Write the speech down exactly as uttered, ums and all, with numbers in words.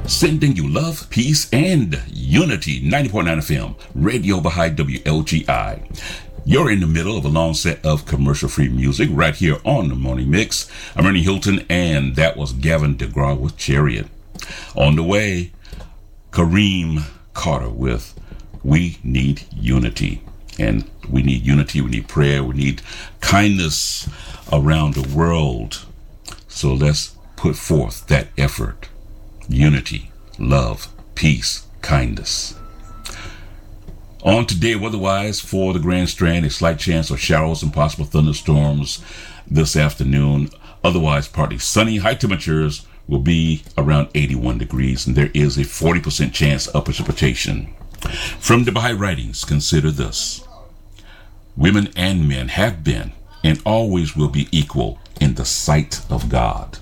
Sending you love, peace, and unity. ninety point nine F M, Radio Baha'i W L G I. You're in the middle of a long set of commercial-free music right here on the Morning Mix. I'm Ernie Hilton, and that was Gavin DeGraw with Chariot. On the way, Kareem Carter with We Need Unity. And we need unity, we need prayer, we need kindness around the world. So let's put forth that effort. Unity, love, peace, kindness. On today, weather-wise, for the Grand Strand, a slight chance of showers and possible thunderstorms this afternoon. Otherwise, partly sunny. High temperatures will be around eighty-one degrees, and there is a forty percent chance of precipitation. From the Baha'i writings, consider this. Women and men have been and always will be equal in the sight of God.